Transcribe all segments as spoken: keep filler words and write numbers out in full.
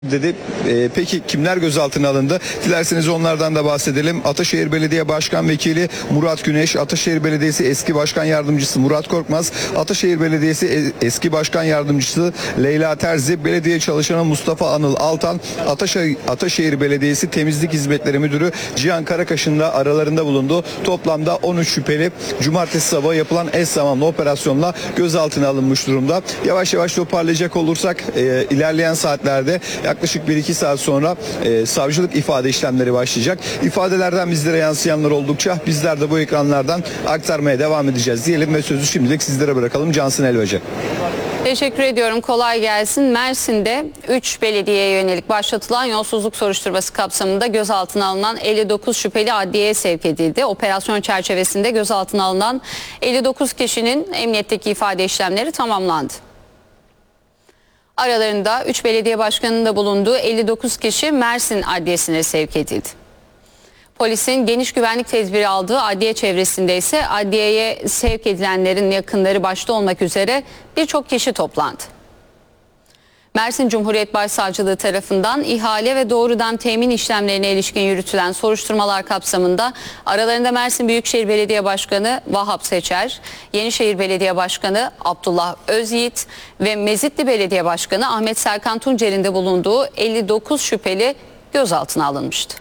dedi. Ee, peki kimler gözaltına alındı? Dilerseniz onlardan da bahsedelim. Ataşehir Belediye Başkan Vekili Murat Güneş, Ataşehir Belediyesi Eski Başkan Yardımcısı Murat Korkmaz, Ataşehir Belediyesi Eski Başkan Yardımcısı Leyla Terzi, belediye çalışanı Mustafa Anıl Altan, Ataşehir, Ataşehir Belediyesi Temizlik Hizmetleri Müdürü Cihan Karakaş'ın da aralarında bulundu. Toplamda on üç şüpheli cumartesi sabahı yapılan eş zamanlı operasyonla gözaltına alınmış durumda. Yavaş yavaş toparlayacak olursak e, ilerleyen saatlerde yaklaşık bir iki saat sonra e, savcılık ifade işlemleri başlayacak. İfadelerden bizlere yansıyanlar oldukça bizler de bu ekranlardan aktarmaya devam edeceğiz diyelim ve sözü şimdilik sizlere bırakalım. Cansın Elvacı. Teşekkür ediyorum. Kolay gelsin. Mersin'de üç belediyeye yönelik başlatılan yolsuzluk soruşturması kapsamında gözaltına alınan elli dokuz şüpheli adliyeye sevk edildi. Operasyon çerçevesinde gözaltına alınan elli dokuz kişinin emniyetteki ifade işlemleri tamamlandı. Aralarında üç belediye başkanının da bulunduğu elli dokuz kişi Mersin Adliyesi'ne sevk edildi. Polisin geniş güvenlik tedbiri aldığı adliye çevresinde ise adliyeye sevk edilenlerin yakınları başta olmak üzere birçok kişi toplandı. Mersin Cumhuriyet Başsavcılığı tarafından ihale ve doğrudan temin işlemlerine ilişkin yürütülen soruşturmalar kapsamında aralarında Mersin Büyükşehir Belediye Başkanı Vahap Seçer, Yenişehir Belediye Başkanı Abdullah Özyiğit ve Mezitli Belediye Başkanı Ahmet Serkan Tuncer'in de bulunduğu elli dokuz şüpheli gözaltına alınmıştı.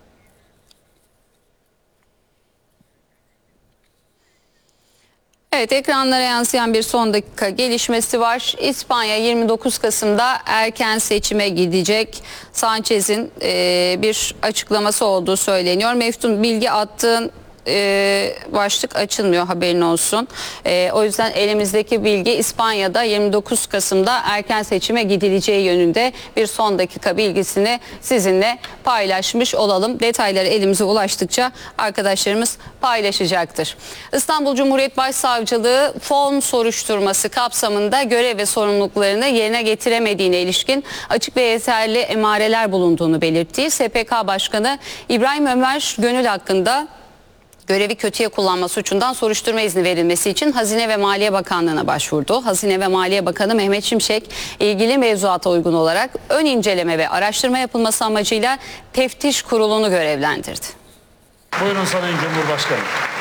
Evet, ekranlara yansıyan bir son dakika gelişmesi var. İspanya yirmi dokuz Kasım'da erken seçime gidecek. Sanchez'in e, bir açıklaması olduğu söyleniyor. Meftun, bilgi attığın e, başlık açılmıyor, haberin olsun. E, o yüzden elimizdeki bilgi İspanya'da yirmi dokuz Kasım'da erken seçime gidileceği yönünde bir son dakika bilgisini sizinle paylaşmış olalım. Detayları elimize ulaştıkça arkadaşlarımız paylaşacaktır. İstanbul Cumhuriyet Başsavcılığı fon soruşturması kapsamında görev ve sorumluluklarını yerine getiremediğine ilişkin açık ve yeterli emareler bulunduğunu belirttiği S P K Başkanı İbrahim Ömer Gönül hakkında görevi kötüye kullanma suçundan soruşturma izni verilmesi için Hazine ve Maliye Bakanlığı'na başvurdu. Hazine ve Maliye Bakanı Mehmet Şimşek ilgili mevzuata uygun olarak ön inceleme ve araştırma yapılması amacıyla teftiş kurulunu görevlendirdi. Buyurun Sayın Cumhurbaşkanı.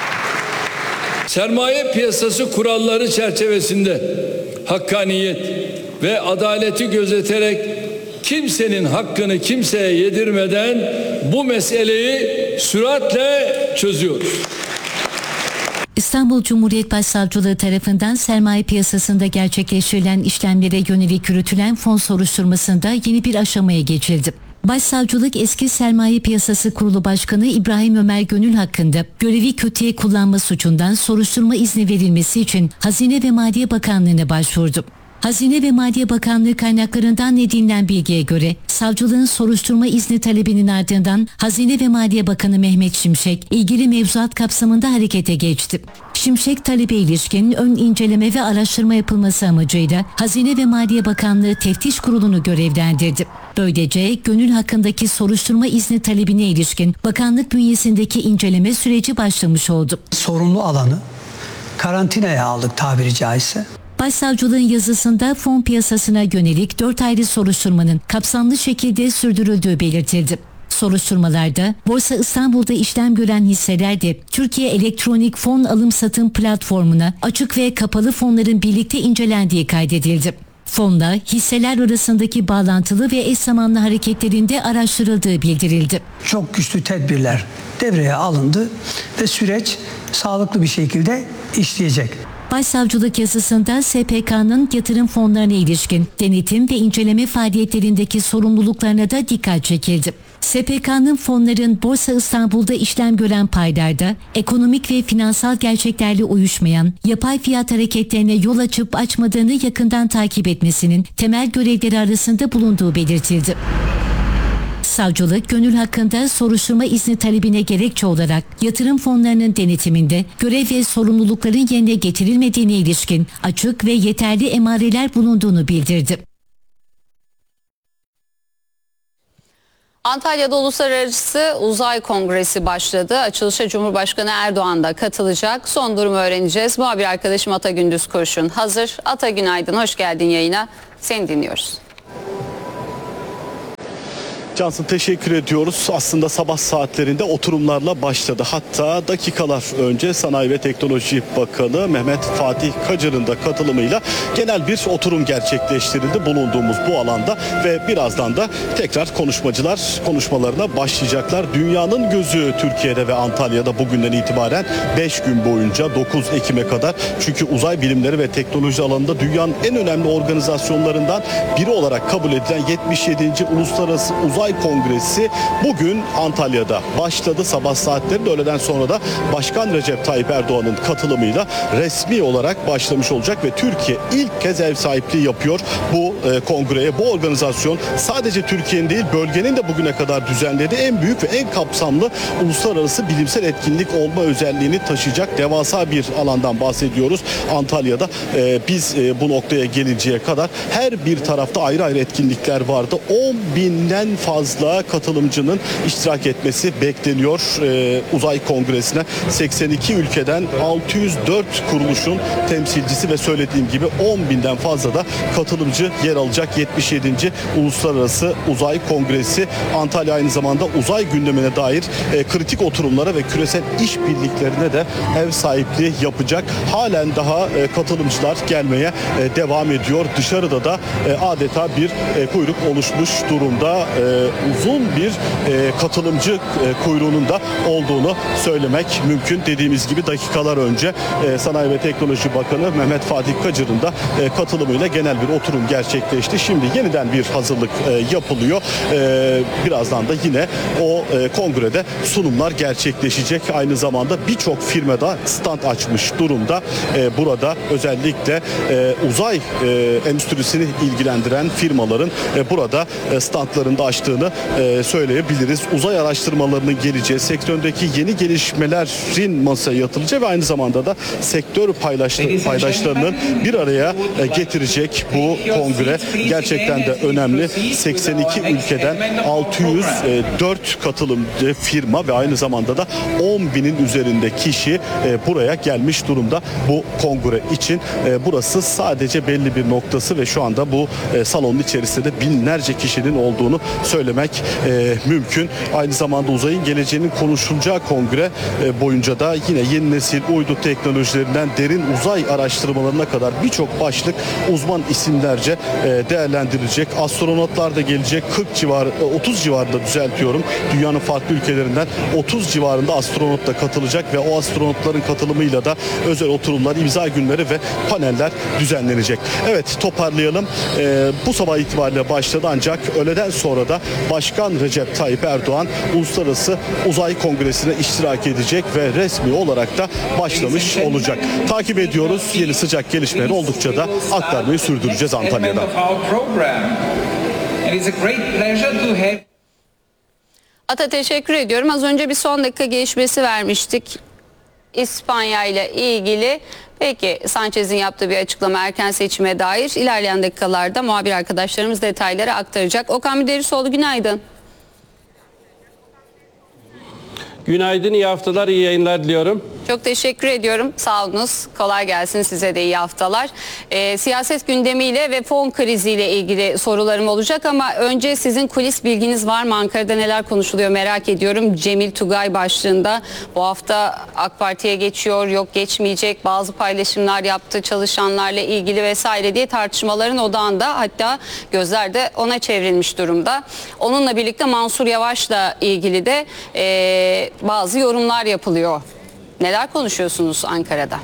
Sermaye piyasası kuralları çerçevesinde hakkaniyet ve adaleti gözeterek kimsenin hakkını kimseye yedirmeden bu meseleyi süratle çözüyoruz. İstanbul Cumhuriyet Başsavcılığı tarafından sermaye piyasasında gerçekleştirilen işlemlere yönelik yürütülen fon soruşturmasında yeni bir aşamaya geçildi. Başsavcılık Eski Sermaye Piyasası Kurulu Başkanı İbrahim Ömer Gönül hakkında görevi kötüye kullanma suçundan soruşturma izni verilmesi için Hazine ve Maliye Bakanlığı'na başvurdu. Hazine ve Maliye Bakanlığı kaynaklarından edinilen bilgiye göre savcılığın soruşturma izni talebinin ardından Hazine ve Maliye Bakanı Mehmet Şimşek ilgili mevzuat kapsamında harekete geçti. Şimşek talebe ilişkin ön inceleme ve araştırma yapılması amacıyla Hazine ve Maliye Bakanlığı Teftiş Kurulu'nu görevlendirdi. Böylece Gönül hakkındaki soruşturma izni talebine ilişkin bakanlık bünyesindeki inceleme süreci başlamış oldu. Sorumlu alanı karantinaya aldık tabiri caizse. Başsavcılığın yazısında fon piyasasına yönelik dört ayrı soruşturmanın kapsamlı şekilde sürdürüldüğü belirtildi. Soruşturmalarda Borsa İstanbul'da işlem gören hisseler de Türkiye Elektronik Fon Alım Satım Platformu'na açık ve kapalı fonların birlikte incelendiği kaydedildi. Fonla hisseler arasındaki bağlantılı ve eş zamanlı hareketlerinde araştırıldığı bildirildi. Çok güçlü tedbirler devreye alındı ve süreç sağlıklı bir şekilde işleyecek. Başsavcılık yazısında S P K'nın yatırım fonlarına ilişkin denetim ve inceleme faaliyetlerindeki sorumluluklarına da dikkat çekildi. S P K'nın fonların Borsa İstanbul'da işlem gören paylarda ekonomik ve finansal gerçeklerle uyuşmayan yapay fiyat hareketlerine yol açıp açmadığını yakından takip etmesinin temel görevleri arasında bulunduğu belirtildi. Savcılık Gönül hakkında soruşturma izni talebine gerekçe olarak yatırım fonlarının denetiminde görev ve sorumlulukların yerine getirilmediğine ilişkin açık ve yeterli emareler bulunduğunu bildirdi. Antalya'da Uluslararası Uzay Kongresi başladı. Açılışa Cumhurbaşkanı Erdoğan da katılacak. Son durumu öğreneceğiz. Muhabir arkadaşım Ata Gündüz Kurşun hazır. Ata, günaydın, hoş geldin yayına. Seni dinliyoruz. Cansın, teşekkür ediyoruz. Aslında sabah saatlerinde oturumlarla başladı. Hatta dakikalar önce Sanayi ve Teknoloji Bakanı Mehmet Fatih Kacır'ın da katılımıyla genel bir oturum gerçekleştirildi bulunduğumuz bu alanda ve birazdan da tekrar konuşmacılar konuşmalarına başlayacaklar. Dünyanın gözü Türkiye'de ve Antalya'da bugünden itibaren beş gün boyunca dokuz Ekim'e kadar. Çünkü uzay bilimleri ve teknoloji alanında dünyanın en önemli organizasyonlarından biri olarak kabul edilen yetmiş yedinci Uluslararası Uzay Kongresi bugün Antalya'da başladı. Sabah saatlerinde, öğleden sonra da Başkan Recep Tayyip Erdoğan'ın katılımıyla resmi olarak başlamış olacak ve Türkiye ilk kez ev sahipliği yapıyor bu e, kongreye. Bu organizasyon sadece Türkiye'nin değil, bölgenin de bugüne kadar düzenlediği en büyük ve en kapsamlı uluslararası bilimsel etkinlik olma özelliğini taşıyacak devasa bir alandan bahsediyoruz. Antalya'da e, biz e, bu noktaya gelinceye kadar her bir tarafta ayrı ayrı etkinlikler vardı. on binden fazla katılımcının iştirak etmesi bekleniyor e, uzay kongresine. seksen iki ülkeden altı yüz dört kuruluşun temsilcisi ve söylediğim gibi on binden fazla da katılımcı yer alacak yetmiş yedinci Uluslararası Uzay Kongresi. Antalya aynı zamanda uzay gündemine dair e, kritik oturumlara ve küresel işbirliklerine de ev sahipliği yapacak. Halen daha e, katılımcılar gelmeye e, devam ediyor. Dışarıda da e, adeta bir e, kuyruk oluşmuş durumda. E, uzun bir e, katılımcı e, kuyruğunun da olduğunu söylemek mümkün. Dediğimiz gibi dakikalar önce e, Sanayi ve Teknoloji Bakanı Mehmet Fatih Kacır'ın da e, katılımıyla genel bir oturum gerçekleşti. Şimdi yeniden bir hazırlık e, yapılıyor. E, birazdan da yine o e, kongrede sunumlar gerçekleşecek. Aynı zamanda birçok firma da stand açmış durumda. E, burada özellikle e, uzay e, endüstrisini ilgilendiren firmaların e, burada e, standlarında açtığını e, söyleyebiliriz. Uzay araştırmalarının geleceği, sektördeki yeni gelişmelerin masaya yatılacağı ve aynı zamanda da sektör paydaşları, paydaşlarının bir araya e, getirecek bu kongre gerçekten de önemli. seksen iki ülkeden altı yüz dört katılımcı firma ve aynı zamanda da on binin üzerinde kişi e, buraya gelmiş durumda bu kongre için. E, burası sadece belli bir noktası ve şu anda bu e, salonun içerisinde de binlerce kişinin olduğunu söylemek e, mümkün. Aynı zamanda uzayın geleceğinin konuşulacağı kongre e, boyunca da yine yeni nesil uydu teknolojilerinden derin uzay araştırmalarına kadar birçok başlık uzman isimlerce e, değerlendirilecek. Astronotlar da gelecek. kırk civarı, otuz civarında düzeltiyorum. Dünyanın farklı ülkelerinden otuz civarında astronot da katılacak ve o astronotların katılımıyla da özel oturumlar, imza günleri ve paneller düzenlenecek. Evet, toparlayalım. Ee, bu sabah itibariyle başladı ancak öğleden sonra da Başkan Recep Tayyip Erdoğan Uluslararası Uzay Kongresi'ne iştirak edecek ve resmi olarak da başlamış olacak. Takip ediyoruz. Yeni sıcak gelişmeleri oldukça da aktarmayı sürdüreceğiz Antalya'da. Ata, teşekkür ediyorum. Az önce bir son dakika gelişmesi vermiştik İspanya ile ilgili. Peki, Sanchez'in yaptığı bir açıklama erken seçime dair. İlerleyen dakikalarda muhabir arkadaşlarımız detayları aktaracak. Okan Müderrisoğlu, günaydın. Günaydın, iyi haftalar, iyi yayınlar diliyorum. Çok teşekkür ediyorum. Sağ olunuz. Kolay gelsin, size de iyi haftalar. Ee, siyaset gündemiyle ve fon kriziyle ilgili sorularım olacak ama önce sizin kulis bilginiz var mı? Ankara'da neler konuşuluyor merak ediyorum. Cemil Tugay başlığında bu hafta AK Parti'ye geçiyor, yok geçmeyecek, bazı paylaşımlar yaptı çalışanlarla ilgili vesaire diye tartışmaların odağında, hatta gözler de ona çevrilmiş durumda. Onunla birlikte Mansur Yavaş'la ilgili de e, bazı yorumlar yapılıyor. Neler konuşuyorsunuz Ankara'da?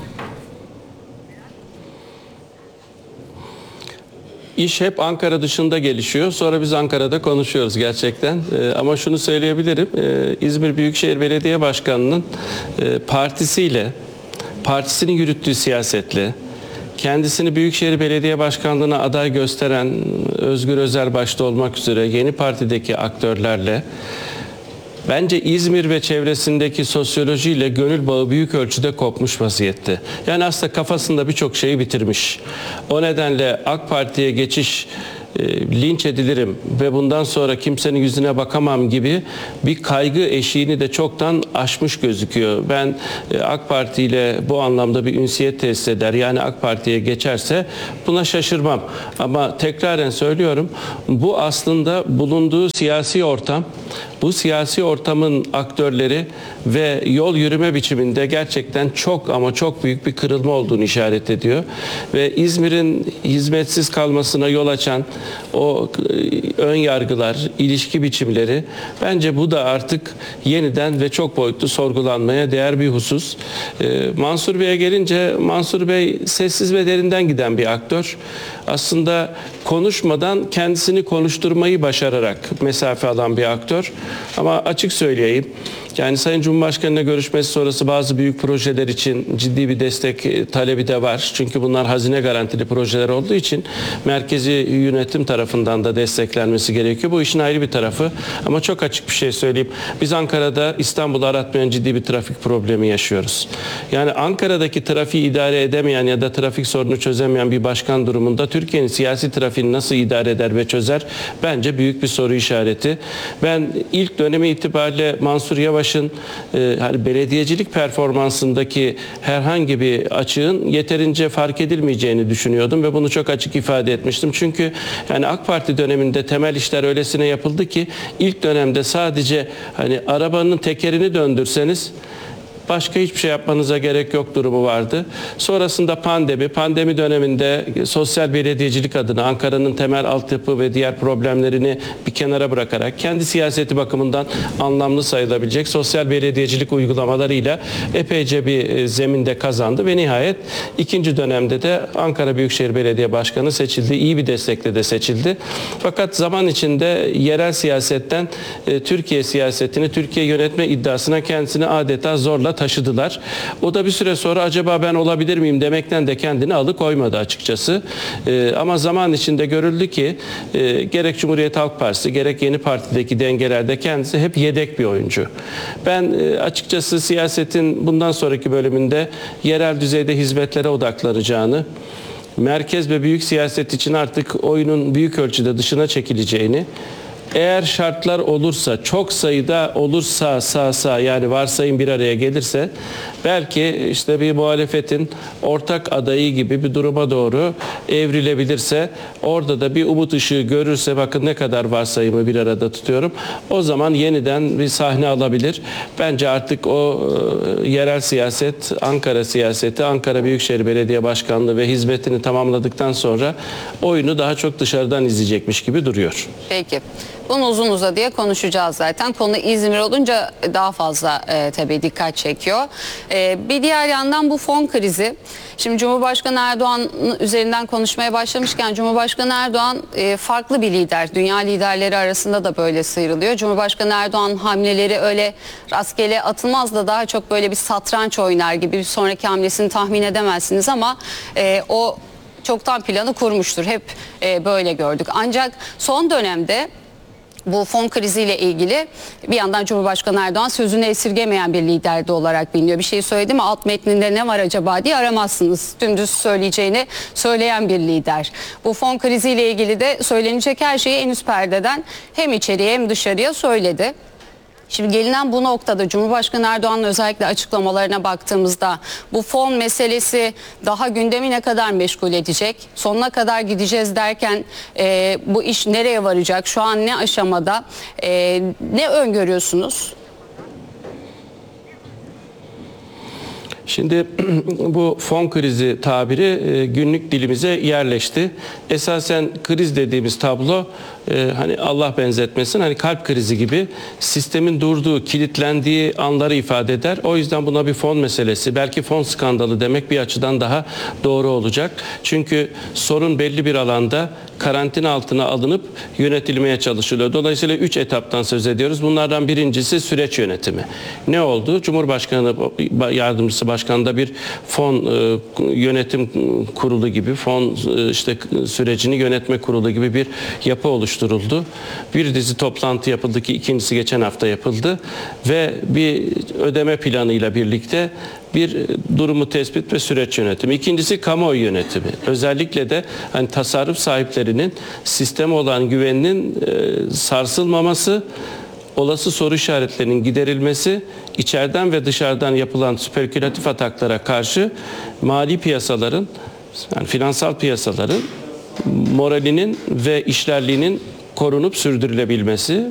İş hep Ankara dışında gelişiyor. Sonra biz Ankara'da konuşuyoruz gerçekten. Ee, ama şunu söyleyebilirim. Ee, İzmir Büyükşehir Belediye Başkanı'nın e, partisiyle, partisinin yürüttüğü siyasetle, kendisini Büyükşehir Belediye Başkanlığı'na aday gösteren Özgür Özel başta olmak üzere yeni partideki aktörlerle bence İzmir ve çevresindeki sosyolojiyle gönül bağı büyük ölçüde kopmuş vaziyette. Yani aslında kafasında birçok şeyi bitirmiş. O nedenle AK Parti'ye geçiş e, linç edilirim ve bundan sonra kimsenin yüzüne bakamam gibi bir kaygı eşiğini de çoktan aşmış gözüküyor. Ben e, AK Parti ile bu anlamda bir ünsiyet tesis eder, yani AK Parti'ye geçerse buna şaşırmam. Ama tekraren söylüyorum, bu aslında bulunduğu siyasi ortam, bu siyasi ortamın aktörleri ve yol yürüme biçiminde gerçekten çok ama çok büyük bir kırılma olduğunu işaret ediyor. Ve İzmir'in hizmetsiz kalmasına yol açan o ön yargılar, ilişki biçimleri, bence bu da artık yeniden ve çok boyutlu sorgulanmaya değer bir husus. Ee, Mansur Bey'e gelince, Mansur Bey sessiz ve derinden giden bir aktör. Aslında konuşmadan kendisini konuşturmayı başararak mesafe alan bir aktör. Ama açık söyleyeyim, yani Sayın Cumhurbaşkanı'yla görüşmesi sonrası bazı büyük projeler için ciddi bir destek talebi de var. Çünkü bunlar hazine garantili projeler olduğu için merkezi yönetim tarafından da desteklenmesi gerekiyor. Bu işin ayrı bir tarafı. Ama çok açık bir şey söyleyeyim. Biz Ankara'da İstanbul'u aratmayan ciddi bir trafik problemi yaşıyoruz. Yani Ankara'daki trafiği idare edemeyen ya da trafik sorunu çözemeyen bir başkan durumunda Türkiye'nin siyasi trafiğini nasıl idare eder ve çözer? Bence büyük bir soru işareti. Ben ilk dönemi itibariyle Mansur Yavaş e, hani belediyecilik performansındaki herhangi bir açığın yeterince fark edilmeyeceğini düşünüyordum ve bunu çok açık ifade etmiştim. Çünkü yani AK Parti döneminde temel işler öylesine yapıldı ki ilk dönemde sadece hani arabanın tekerini döndürseniz başka hiçbir şey yapmanıza gerek yok durumu vardı. Sonrasında pandemi, pandemi döneminde sosyal belediyecilik adına Ankara'nın temel altyapı ve diğer problemlerini bir kenara bırakarak kendi siyaseti bakımından anlamlı sayılabilecek sosyal belediyecilik uygulamalarıyla epeyce bir zeminde kazandı ve nihayet ikinci dönemde de Ankara Büyükşehir Belediye Başkanı seçildi. İyi bir destekle de seçildi. Fakat zaman içinde yerel siyasetten Türkiye siyasetini, Türkiye yönetme iddiasına kendisini adeta zorla taşıdılar. O da bir süre sonra acaba ben olabilir miyim demekten de kendini alıkoymadı açıkçası. Ee, ama zaman içinde görüldü ki e, gerek Cumhuriyet Halk Partisi gerek Yeni Parti'deki dengelerde kendisi hep yedek bir oyuncu. Ben e, açıkçası siyasetin bundan sonraki bölümünde yerel düzeyde hizmetlere odaklanacağını, merkez ve büyük siyaset için artık oyunun büyük ölçüde dışına çekileceğini, eğer şartlar olursa, çok sayıda olursa sağ sağ yani varsayım bir araya gelirse belki işte bir muhalefetin ortak adayı gibi bir duruma doğru evrilebilirse, orada da bir umut ışığı görürse, bakın ne kadar varsayımı bir arada tutuyorum, o zaman yeniden bir sahne alabilir. Bence artık o e, yerel siyaset, Ankara siyaseti, Ankara Büyükşehir Belediye Başkanlığı ve hizmetini tamamladıktan sonra oyunu daha çok dışarıdan izleyecekmiş gibi duruyor. Peki. Bunu uzun uzadıya konuşacağız zaten. Konu İzmir olunca daha fazla e, tabii dikkat çekiyor. E, bir diğer yandan bu fon krizi. Şimdi Cumhurbaşkanı Erdoğan üzerinden konuşmaya başlamışken Cumhurbaşkanı Erdoğan e, farklı bir lider. Dünya liderleri arasında da böyle sıyrılıyor. Cumhurbaşkanı Erdoğan hamleleri öyle rastgele atılmaz da daha çok böyle bir satranç oynar gibi, bir sonraki hamlesini tahmin edemezsiniz ama e, o çoktan planı kurmuştur. Hep e, böyle gördük. Ancak son dönemde bu fon kriziyle ilgili bir yandan Cumhurbaşkanı Erdoğan sözünü esirgemeyen bir liderdi olarak biliniyor. Bir şey söyledi mi alt metninde ne var acaba diye aramazsınız. Dümdüz söyleyeceğini söyleyen bir lider. Bu fon kriziyle ilgili de söylenecek her şeyi en üst perdeden hem içeriye hem dışarıya söyledi. Şimdi gelinen bu noktada Cumhurbaşkanı Erdoğan'ın özellikle açıklamalarına baktığımızda bu fon meselesi daha gündemi ne kadar meşgul edecek? Sonuna kadar gideceğiz derken e, bu iş nereye varacak? Şu an ne aşamada? E, ne öngörüyorsunuz? Şimdi bu fon krizi tabiri günlük dilimize yerleşti. Esasen kriz dediğimiz tablo hani Allah benzetmesin, hani kalp krizi gibi sistemin durduğu, kilitlendiği anları ifade eder. O yüzden buna bir fon meselesi, belki fon skandalı demek bir açıdan daha doğru olacak. Çünkü sorun belli bir alanda karantina altına alınıp yönetilmeye çalışılıyor. Dolayısıyla üç etaptan söz ediyoruz. Bunlardan birincisi süreç yönetimi. Ne oldu? Cumhurbaşkanı yardımcısı başkanında bir fon e, yönetim kurulu gibi, fon e, işte sürecini yönetme kurulu gibi bir yapı oluştu. oluşturuldu. Bir dizi toplantı yapıldı ki ikincisi geçen hafta yapıldı ve bir ödeme planıyla birlikte bir durumu tespit ve süreç yönetimi. İkincisi kamuoyu yönetimi. Özellikle de hani tasarruf sahiplerinin sisteme olan güveninin e, sarsılmaması, olası soru işaretlerinin giderilmesi, içeriden ve dışarıdan yapılan spekülatif ataklara karşı mali piyasaların, yani finansal piyasaların moralinin ve işlerliğinin korunup sürdürülebilmesi.